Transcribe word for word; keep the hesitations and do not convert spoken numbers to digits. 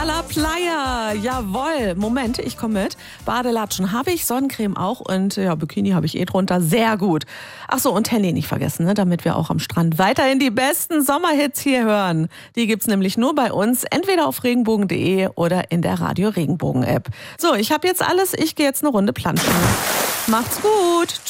a la Playa. Jawohl. Moment, ich komme mit. Badelatschen habe ich, Sonnencreme auch und ja, Bikini habe ich eh drunter. Sehr gut. Ach so, und Handy nicht vergessen, ne? Damit wir auch am Strand weiterhin die besten Sommerhits hier hören. Die gibt's nämlich nur bei uns, entweder auf regenbogen punkt de oder in der Radio Regenbogen App. So, ich habe jetzt alles. Ich gehe jetzt eine Runde planschen. Macht's gut. Tschüss.